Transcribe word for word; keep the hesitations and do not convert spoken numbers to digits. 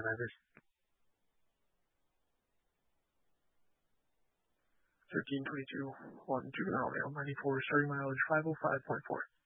drivers. thirteen twenty-two, one juvenile male, ninety-four, starting mileage five oh five point four.